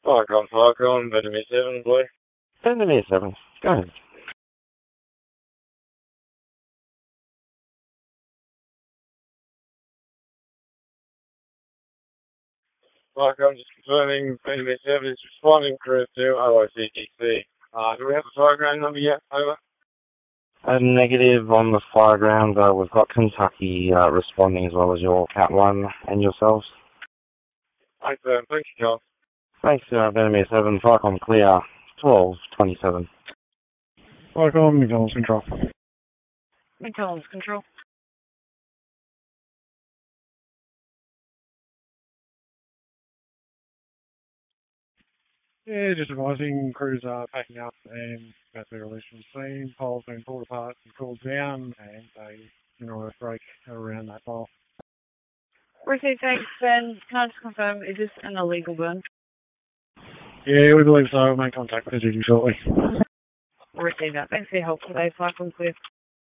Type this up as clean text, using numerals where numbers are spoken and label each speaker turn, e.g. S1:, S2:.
S1: Falcon, Vitamin 7, boy.
S2: Vitamin 7. Go ahead.
S1: Falcon, just confirming Vitamin 7 is responding crew to OICTC. Do we have a fireground number yet? Over.
S2: A negative on the fireground. We've got Kentucky responding as well as your Cat 1 and yourselves.
S1: Thank you, John.
S2: Thanks, Vitamin 7. Falcon clear. 12:27.
S3: Falcon, McDonald's Control.
S4: McDonald's Control.
S3: Yeah, just advising crews are packing up and about to be released from the scene. Pole's been pulled apart and cooled down, and a general earthquake around that pole.
S4: Received, thanks, Ben. Can I just confirm, is this an illegal burn?
S3: Yeah, we believe so. We'll make contact with the duty shortly.
S4: Received that. Thanks for your help today, Falcon Clear.